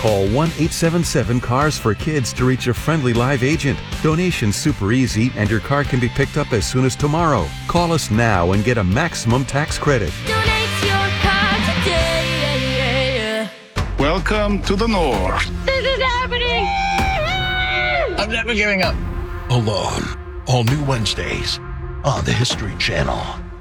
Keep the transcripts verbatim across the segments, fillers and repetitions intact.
Call one eight seven seven cars for kids to reach a friendly live agent. Donation's super easy and your car can be picked up as soon as tomorrow. Call us now and get a maximum tax credit. Donate your car today. Welcome to the North. This is happening. I'm never giving up. Alone. All new Wednesdays on the History Channel.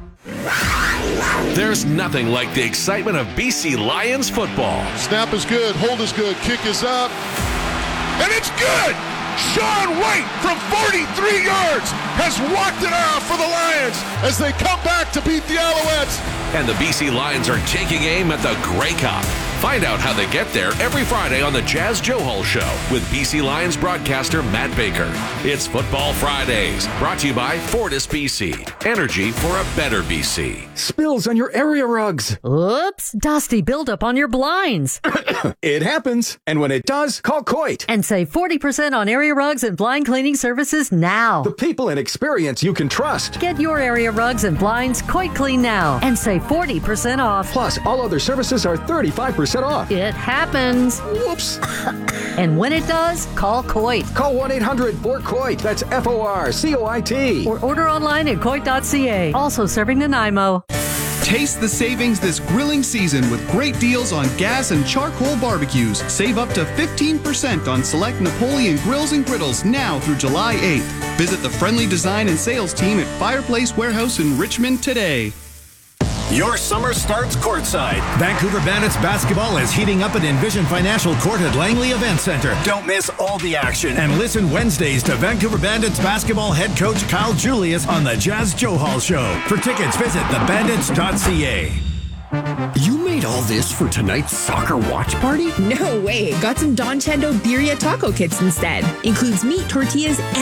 There's nothing like the excitement of B C Lions football. Snap is good, hold is good, kick is up, and it's good! Sean White from forty-three yards has walked it off for the Lions as they come back to beat the Alouettes. And the B C Lions are taking aim at the Grey Cup. Find out how they get there every Friday on the Jazz Johal Show with B C Lions broadcaster Matt Baker. It's Football Fridays, brought to you by Fortis B C. Energy for a better B C. Spills on your area rugs. Oops, dusty buildup on your blinds. It happens. And when it does, call Coit. And save forty percent on area rugs and blind cleaning services now. The people and experience you can trust. Get your area rugs and blinds Coit Clean now and save forty percent off. Plus, all other services are thirty-five percent off. It happens. Whoops. And when it does, call Coit. Call one eight hundred four COIT. That's F O R C O I T. Or order online at coit dot c a. Also serving Nanaimo. Taste the savings this grilling season with great deals on gas and charcoal barbecues. Save up to fifteen percent on select Napoleon grills and griddles now through July eighth. Visit the friendly design and sales team at Fireplace Warehouse in Richmond today. Your summer starts courtside. Vancouver Bandits basketball is heating up at Envision Financial Court at Langley Event Center. Don't miss all the action and listen Wednesdays to Vancouver Bandits basketball head coach Kyle Julius on the Jazz Johal Show. For tickets, visit the bandits dot c a. You made all this for tonight's soccer watch party? No way. Got some Don Chendo Birria taco kits instead. Includes meat, tortillas,